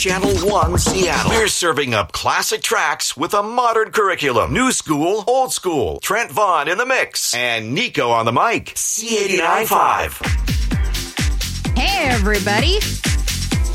Channel 1 Seattle. We're serving up classic tracks with a modern curriculum. New school, old school. Trent Vaughn in the mix. And Nico on the mic. C89.5. Hey, everybody.